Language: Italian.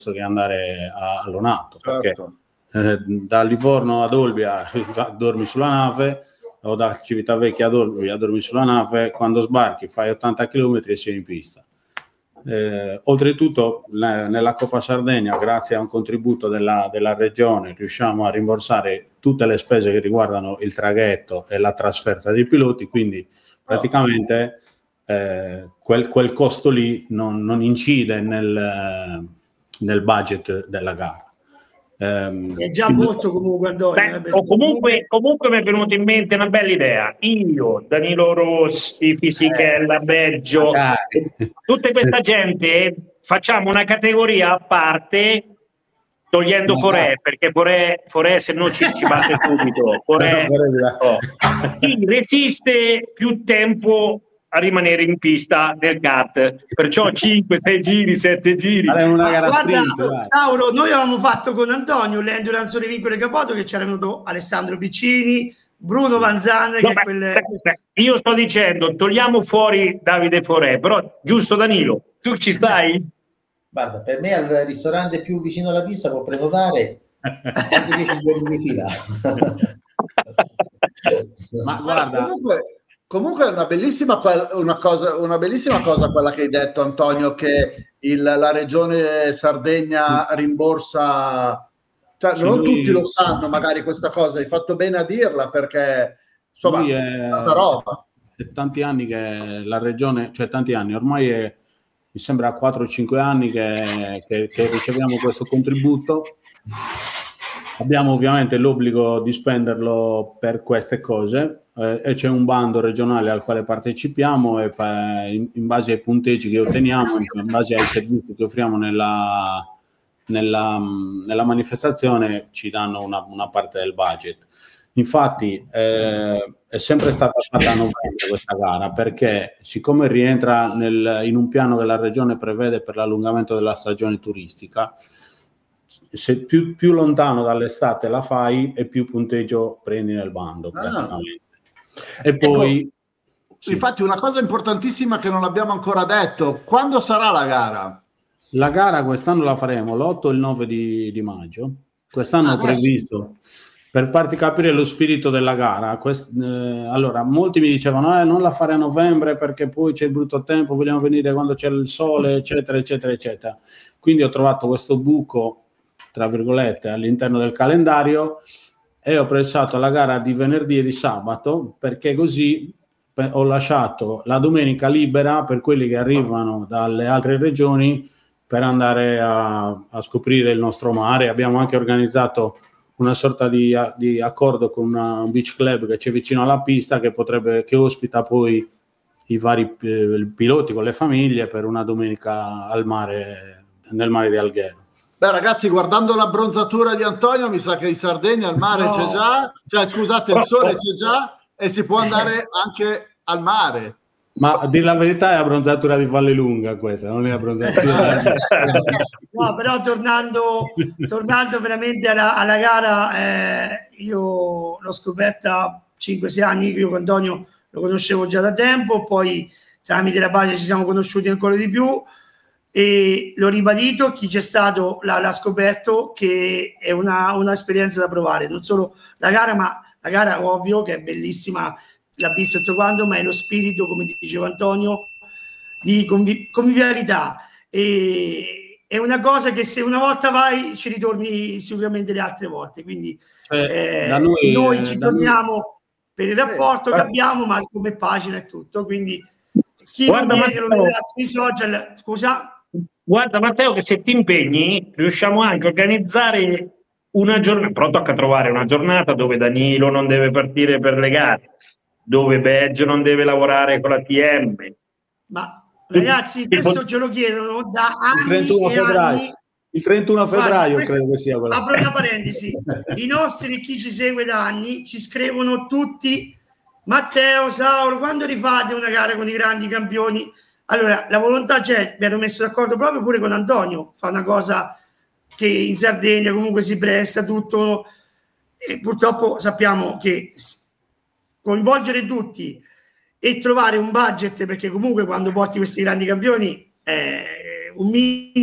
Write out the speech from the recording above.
che andare a Lonato, certo. Perché da Livorno ad Olbia dormi sulla nave, o da Civitavecchia ad Olbia dormi sulla nave, quando sbarchi fai 80 km e sei in pista. Oltretutto nella Coppa Sardegna, grazie a un contributo della regione, riusciamo a rimborsare tutte le spese che riguardano il traghetto e la trasferta dei piloti, quindi praticamente quel costo lì non incide nel budget della gara. È già molto comunque, Antonio. O comunque mi è venuta in mente una bella idea. Io, Danilo Rossi, Fisichella, Beggio, tutta questa gente, facciamo una categoria a parte, togliendo Forè, perché Forè se no ci batte subito. Forè, chi resiste più tempo a rimanere in pista nel kart, perciò 5, 6 giri, 7 giri. Una gara guarda, sprint, Sauro, noi avevamo fatto con Antonio l'Endurance di Vincoli Capoto, che c'era venuto Alessandro Piccini, Bruno Vanzan, io sto dicendo, togliamo fuori Davide Forè, però giusto Danilo, tu ci stai? Guarda, per me al ristorante più vicino alla pista può prenotare anche 10 giorni di fila. Ma guarda, comunque è una bellissima cosa quella che hai detto, Antonio, che la regione Sardegna rimborsa, cioè, non tutti lo sanno magari questa cosa, hai fatto bene a dirla, perché insomma è tanta roba. È tanti anni che la regione, cioè tanti anni, ormai mi sembra 4 o 5 anni che riceviamo questo contributo. Abbiamo ovviamente l'obbligo di spenderlo per queste cose, e c'è un bando regionale al quale partecipiamo, e in base ai punteggi che otteniamo, in base ai servizi che offriamo nella manifestazione, ci danno una parte del budget. Infatti è sempre stata fatta a novembre questa gara, perché siccome rientra in un piano che la regione prevede per l'allungamento della stagione turistica, se più lontano dall'estate la fai e più punteggio prendi nel bando praticamente. E poi infatti una cosa importantissima che non abbiamo ancora detto: quando sarà la gara? La gara quest'anno la faremo l'8 e il 9 di maggio. Quest'anno ho previsto, per farti capire lo spirito della gara, allora molti mi dicevano non la fare a novembre perché poi c'è il brutto tempo, vogliamo venire quando c'è il sole, eccetera eccetera eccetera. Quindi ho trovato questo buco, tra virgolette, all'interno del calendario, e ho pensato alla gara di venerdì e di sabato, perché così ho lasciato la domenica libera per quelli che arrivano dalle altre regioni per andare a scoprire il nostro mare. Abbiamo anche organizzato una sorta di accordo con un beach club che c'è vicino alla pista, che ospita poi i vari piloti con le famiglie per una domenica al mare, nel mare di Alghero. Beh, ragazzi, guardando l'abbronzatura di Antonio, mi sa che in Sardegna il mare c'è già, cioè scusate, il sole c'è già e si può andare anche al mare. Ma a dire la verità è abbronzatura di Vallelunga questa, non è abbronzatura no, però tornando veramente alla gara, io l'ho scoperta 5-6 anni, io con Antonio lo conoscevo già da tempo, poi tramite la base ci siamo conosciuti ancora di più, e l'ho ribadito, chi c'è stato l'ha scoperto che è una esperienza da provare, non solo la gara, ma la gara ovvio che è bellissima, la pista tutto quanto, ma è lo spirito, come diceva Antonio, di convivialità, e è una cosa che se una volta vai ci ritorni sicuramente le altre volte, quindi noi ci torniamo per il rapporto che abbiamo, ma come pagina e tutto, quindi chi non viene lo vedrà sui social. Scusa? Guarda Matteo, che se ti impegni riusciamo anche a organizzare una giornata, però tocca trovare una giornata dove Danilo non deve partire per le gare, dove Beggio non deve lavorare con la TM. Ma ragazzi, questo ce lo chiedono da anni il 31 febbraio. Anni. Il 31 febbraio credo che sia quello. Apro una parentesi. I nostri, chi ci segue da anni, ci scrivono tutti: Matteo, Sauro, quando rifate una gara con i grandi campioni? Allora, la volontà c'è, mi ero messo d'accordo proprio pure con Antonio, fa una cosa che in Sardegna comunque si presta tutto, e purtroppo sappiamo che coinvolgere tutti e trovare un budget, perché comunque quando porti questi grandi campioni un minimo